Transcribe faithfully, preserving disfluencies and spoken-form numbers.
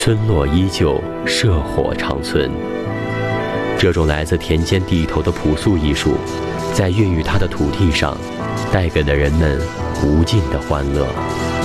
村落依旧，社火长存。这种来自田间地头的朴素艺术，在孕育它的土地上，带给了人们无尽的欢乐。